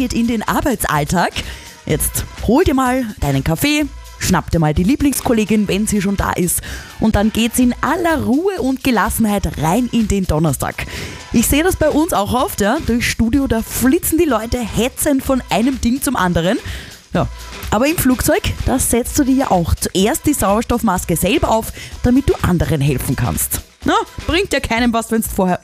reingeht in den Arbeitsalltag. Jetzt hol dir mal deinen Kaffee, schnapp dir mal die Lieblingskollegin, wenn sie schon da ist, und dann geht's in aller Ruhe und Gelassenheit rein in den Donnerstag. Ich sehe das bei uns auch oft, ja, durchs Studio, da flitzen die Leute hetzend von einem Ding zum anderen. Ja, aber im Flugzeug, da setzt du dir ja auch zuerst die Sauerstoffmaske selber auf, damit du anderen helfen kannst. Na, bringt ja keinem was, wenn du vorher